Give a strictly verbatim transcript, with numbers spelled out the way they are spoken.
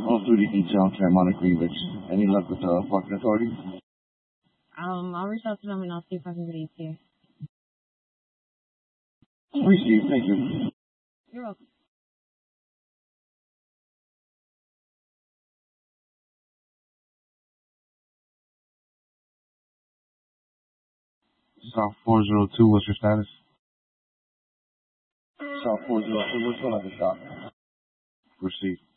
Off-duty detail, Claremont Greenwich. Any luck with the parking authorities? Um, I'll reach out to them and I'll see if I can get these here. Received, thank you. You're welcome. South four zero two, what's your status? South four zero two, what's going on the shop? Received.